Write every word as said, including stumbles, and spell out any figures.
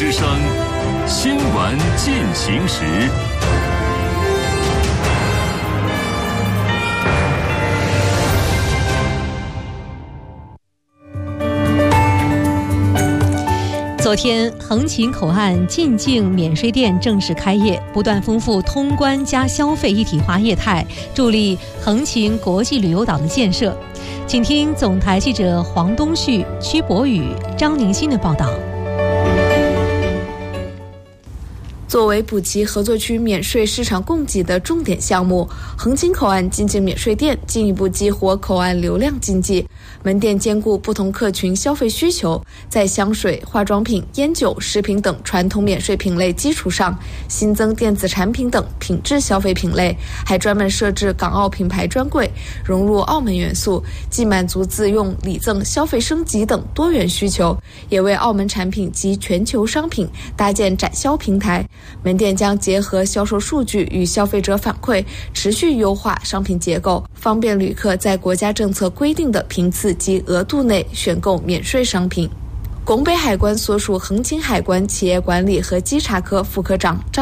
之声，新闻进行时。 昨天，横琴口岸进境免税店正式开业，不断丰富通关加消费一体化业态，助力横琴国际旅游岛的建设。请听总台记者黄东旭、曲博宇、张宁新的报道。 作为补齐合作区免税市场供给的重点项目，横琴口岸进境免税店进一步激活口岸流量经济。门店兼顾不同客群消费需求，在香水、化妆品、烟酒、食品等传统免税品类基础上，新增电子产品等品质消费品类，还专门设置港澳品牌专柜，融入澳门元素，既满足自用、礼赠、消费升级等多元需求，也为澳门产品及全球商品搭建展销平台。门店将结合销售数据与消费者反馈，持续优化商品结构，方便旅客在国家政策规定的频次及额度内选购免税商品。拱北海关所属横琴海关企业管理和稽查科副科长张